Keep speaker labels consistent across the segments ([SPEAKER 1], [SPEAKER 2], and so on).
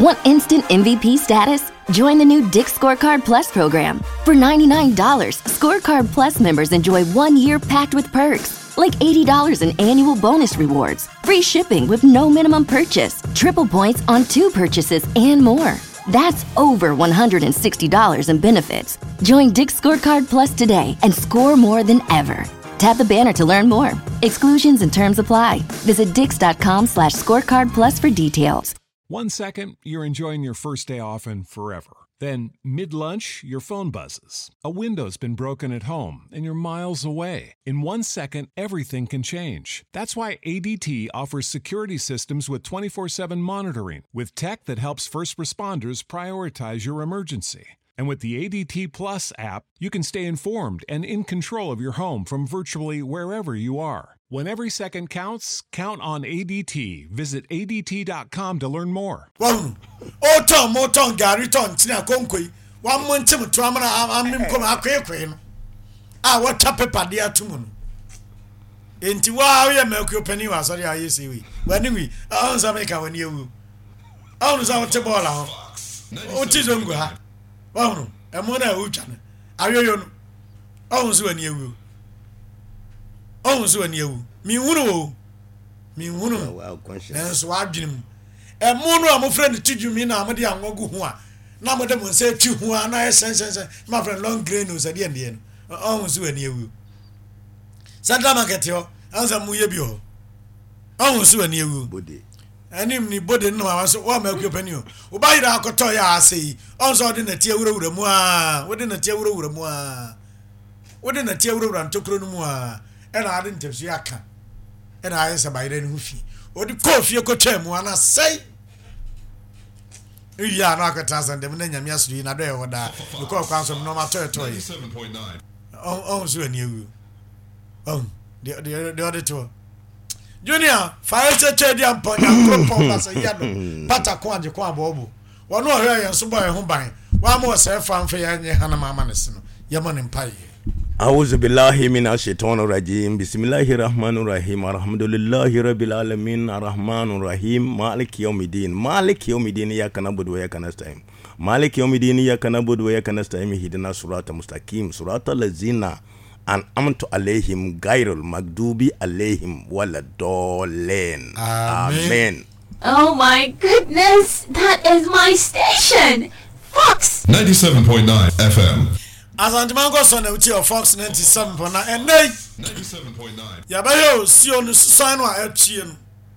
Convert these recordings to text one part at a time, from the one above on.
[SPEAKER 1] Want instant MVP status? Join the new Dick's Scorecard Plus program. For $99, Scorecard Plus members enjoy 1 year packed with perks, like $80 in annual bonus rewards, free shipping with no minimum purchase, triple points on 2 purchases, and more. That's over $160 in benefits. Join Dick's Scorecard Plus today and score more than ever. Tap the banner to learn more. Exclusions and terms apply. Visit dix.com/scorecardplus for details.
[SPEAKER 2] 1 second, you're enjoying your first day off and forever. Then, mid-lunch, your phone buzzes. A window's been broken at home and you're miles away. In 1 second, everything can change. That's why ADT offers security systems with 24/7 monitoring, with tech that helps first responders prioritize your emergency. And with the ADT Plus app, you can stay informed and in control of your home from virtually wherever you are. When every second counts, count on ADT. Visit ADT.com to learn more.
[SPEAKER 3] Wow. Moton, Gary Ton, Tina Conquay. 1 month to Tramana, I'm come a quain. What paper dear to moon. Into wow, you milk your penny was sorry, I see. When we, I was America when you. I was out to ball out. What is on go? Wow, a mona uchan. Are you? I was when you. Oh, so you. Me wunu.
[SPEAKER 4] Well, conscious.
[SPEAKER 3] And so I dream. A mono, I'm a friend to you, me now, my dear, I'm going to go. Now, madam will say to who are nice sense, my friend long grain was at the end. Oh, so you. Santa Macatio, as a muyabio. Oh, so you.
[SPEAKER 4] Body.
[SPEAKER 3] And him, nobody know I was one milk open you. Who buy the Alcotoya, I say. Also, in a tear with a moi. Within a tear with a moi. Within a tear and took moi. And I didn't tell you I can. And I answer by then hoofy. Or the coffee you could tell me when I say. You are not a thousand, the millennium yesterday in a day or that. You call council no matter territory.
[SPEAKER 5] 7.9.
[SPEAKER 3] Oh, so you. Oh, the other two. Junior, fire secretary and point and crop as a yellow. Pataquan, you can't bobble. One more here and somebody home by. One more self fan for Hannah Mamanison. Yaman Empire.
[SPEAKER 4] أعوذ بالله من الشيطان الرجيم بسم الله الرحمن الرحيم الحمد لله رب العالمين الرحمن الرحيم مالك يوم الدين إياك نعبد وإياك نستعين مالك يوم الدين إياك نعبد وإياك نستعين اهدنا الصراط المستقيم صراط الذين أنعمت عليهم غير المغضوب عليهم ولا الضالين آمين.
[SPEAKER 6] Oh my goodness, that is my station, Fox
[SPEAKER 5] 97.9 FM.
[SPEAKER 3] As Antimango son of Fox 97.9 and 97.9. Yabayo, see on the sign or Epstein.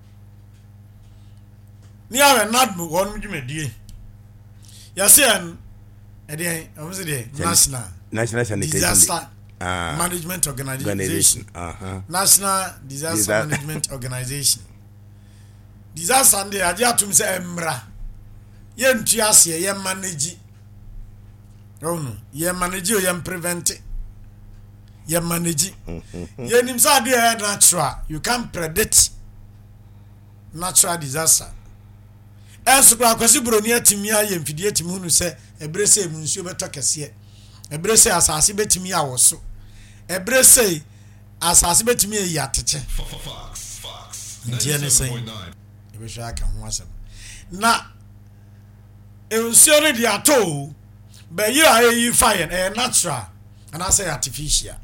[SPEAKER 3] Near a not one you may do. Yasan, a day, I was a day, National Disaster Management Organization. National Disaster Management Organization. Disaster and the Ajatum say Emra. Yen Tiasia, yen manage. Oh no, ye manage you, ye prevent it. Ye manage. Ye nimsa dear natural. You can't predict natural disaster. Enso kwa kwasi bronia timia ye mfidie timu nu se ebrese munsuo beto kese. Ebrese asase betimi awoso. Ebrese asase betimi e yateche. Ndiye say. Ebe sha ka ho asem. Na ensuo ne dia to but you are fire natural and I say artificial.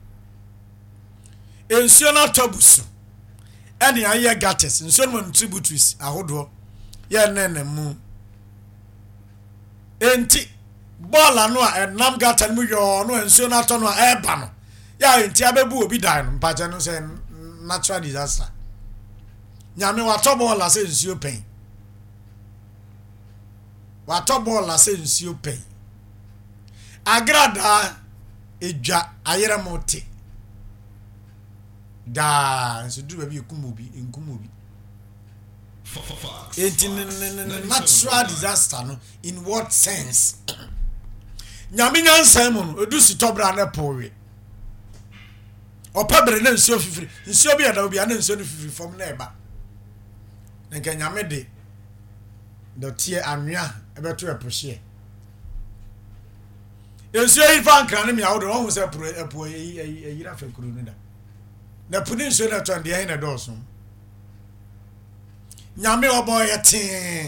[SPEAKER 3] Ensuo tobusu. Any aye gates, ensuo mon tributaries ahodo. Ye nene mu. Enti ball anu a enam gatan mu yo no ensuo na to no eba no. Ya enti abebu obi dan no mpaje no say natural disaster. Nyame wa to ball la say ensuo pen. Wa to ball la say ensuo pen. Agrada eja ayera mote da so do baby nkumobi natural disaster no in what sense nyame nyansan mu no edu si tobra na powe opabre na nsuo fifiri nsuo bi ada obi ana nsuo no fifiri fom na eba nka nyame de tie anwea ebeto epohye ensuo yi fa nkran ne mi awodo won se epo yira fa kuru ni da na puni nsuo na to ande na do so nyame obo ye ten